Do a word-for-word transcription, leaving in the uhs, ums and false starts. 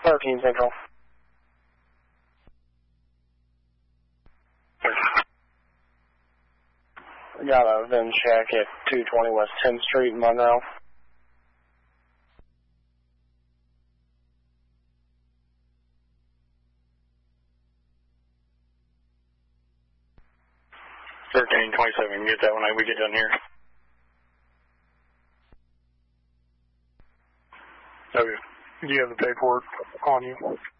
thirteen Central. We got a VIN check at two twenty West tenth Street in Monroe. thirteen twenty-seven, get that when we get done here. Okay. Do you have the paperwork on you?